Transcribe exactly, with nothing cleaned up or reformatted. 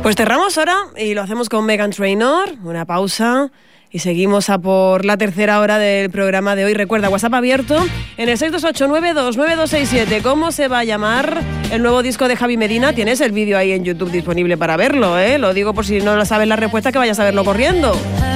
Pues cerramos ahora y lo hacemos con Meghan Trainor, una pausa y seguimos a por la tercera hora del programa de hoy. Recuerda, WhatsApp abierto en el seis dos ocho nueve dos nueve dos seis siete. ¿Cómo se va a llamar el nuevo disco de Javi Medina? Tienes el vídeo ahí en YouTube disponible para verlo, ¿eh? Lo digo por si no lo sabes la respuesta, que vayas a verlo corriendo.